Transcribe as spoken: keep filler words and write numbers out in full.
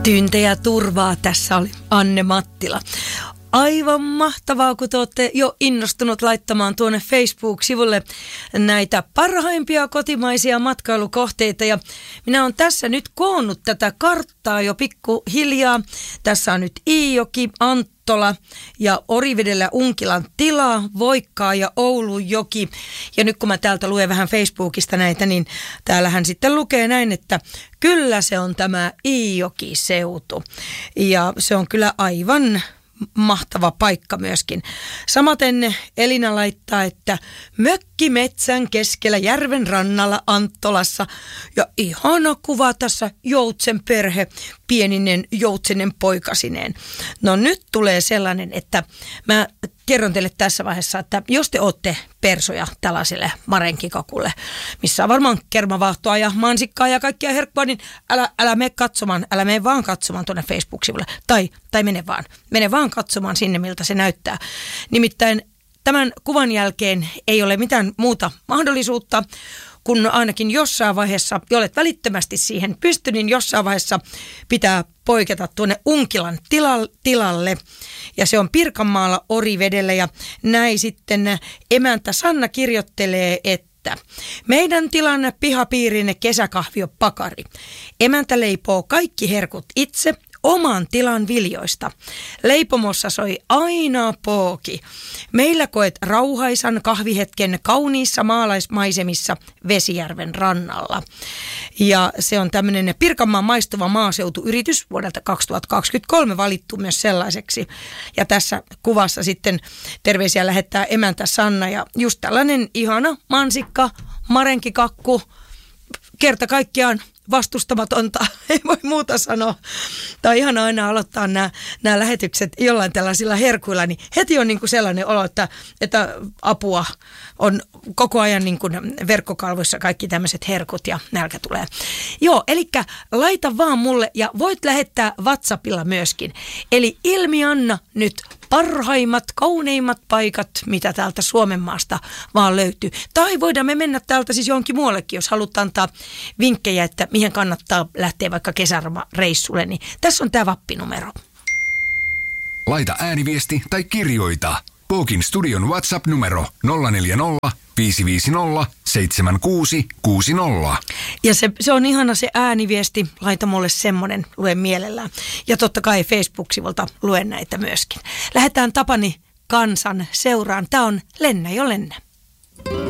Tyyntejä turvaa, tässä oli Anne Mattila. Aivan mahtavaa, kun te olette jo innostunut laittamaan tuonne Facebook-sivulle näitä parhaimpia kotimaisia matkailukohteita. Ja minä olen tässä nyt koonnut tätä karttaa jo pikkuhiljaa. Tässä on nyt Iijoki, Anttola ja Orivedellä Unkilan tila, Voikkaa ja Oulujoki. Ja nyt kun mä täältä luen vähän Facebookista näitä, niin täällähän sitten lukee näin, että kyllä se on tämä Iijoki-seutu. Ja se on kyllä aivan mahtava paikka myöskin. Samaten Elina laittaa, että mökki metsän keskellä järven rannalla Anttolassa ja ihana kuva tässä Joutsen perhe pieninen joutsenen poikasineen. No nyt tulee sellainen, että mä kerron teille tässä vaiheessa, että jos te ootte persoja tällaiselle marenkikakulle, missä on varmaan kermavaahtoa ja mansikkaa ja kaikkia herkkua, niin älä, älä mene katsomaan, älä mene vaan katsomaan tuonne Facebook-sivulle. Tai, tai mene vaan, mene vaan katsomaan sinne, miltä se näyttää. Nimittäin tämän kuvan jälkeen ei ole mitään muuta mahdollisuutta, kun ainakin jossain vaiheessa, jolet välittömästi siihen pysty, niin jossain vaiheessa pitää poiketa tuonne Unkilan tilalle. Ja se on Pirkanmaalla Orivedellä ja näin sitten emäntä Sanna kirjoittelee, että meidän tilan pihapiirin kesäkahviopakari. Emäntä leipoo kaikki herkut itse oman tilan viljoista. Leipomossa soi aina pooki. Meillä koet rauhaisan kahvihetken kauniissa maalaismaisemissa Vesijärven rannalla. Ja se on tämmöinen Pirkanmaan maistuva maaseutuyritys vuodelta kaksituhattakaksikymmentäkolme valittu myös sellaiseksi. Ja tässä kuvassa sitten terveisiä lähettää emäntä Sanna ja just tällainen ihana mansikka, marenkikakku, kerta kaikkiaan vastustamatonta, ei voi muuta sanoa. Tämä on ihan aina aloittaa nämä, nämä lähetykset jollain tällaisilla herkuilla, niin heti on niin kuin sellainen olo, että, että apua on koko ajan niin kuin verkkokalvoissa kaikki tämmöiset herkut ja nälkä tulee. Joo, eli laita vaan mulle ja voit lähettää WhatsAppilla myöskin. Eli ilmianna nyt parhaimmat, kauneimmat paikat, mitä täältä Suomen maasta vaan löytyy. Tai voidaan me mennä täältä siis johonkin muuallekin, jos haluat antaa vinkkejä, että mihin kannattaa lähteä vaikka kesäreissulle, niin tässä on tämä vappinumero. Laita ääniviesti tai kirjoita. Pookin studion WhatsApp-numero nolla neljä nolla, viisi viisi nolla, seitsemän kuusi kuusi nolla. Ja se, se on ihana se ääniviesti. Laita mulle semmonen, luen mielellään. Ja totta kai Facebook-sivulta luen näitä myöskin. Lähdetään Tapani Kansan seuraan. Tämä on Lennä jo lennä.